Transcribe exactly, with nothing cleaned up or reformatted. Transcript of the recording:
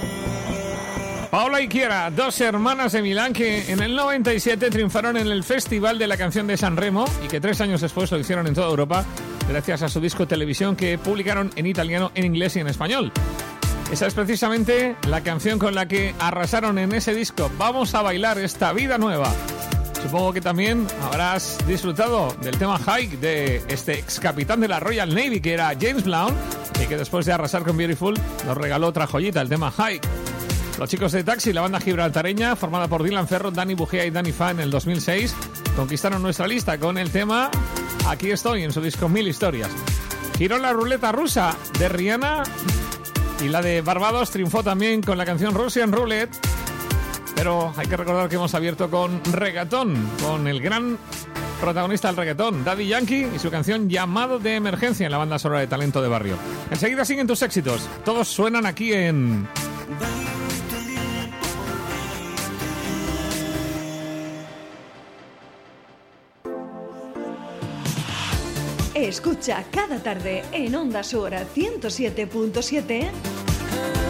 Paola y Chiara, dos hermanas de Milán que en el noventa y siete triunfaron en el Festival de la Canción de San Remo y que tres años después lo hicieron en toda Europa gracias a su disco Televisión que publicaron en italiano, en inglés y en español. Esa es precisamente la canción con la que arrasaron en ese disco. Vamos a bailar esta vida nueva. Supongo que también habrás disfrutado del tema Hike de este ex capitán de la Royal Navy que era James Blunt y que después de arrasar con Beautiful nos regaló otra joyita, el tema Hike. Los chicos de Taxi, la banda gibraltareña, formada por Dylan Ferro, Dani Bugea y Dani Fa en el dos mil seis, conquistaron nuestra lista con el tema Aquí estoy, en su disco Mil Historias. Giró la ruleta rusa de Rihanna y la de Barbados triunfó también con la canción Russian Roulette. Pero hay que recordar que hemos abierto con reggaetón, con el gran protagonista del reggaetón, Daddy Yankee, y su canción Llamado de Emergencia en la banda sonora de Talento de Barrio. Enseguida siguen tus éxitos. Todos suenan aquí en... Escucha cada tarde en Onda Sur ciento siete punto siete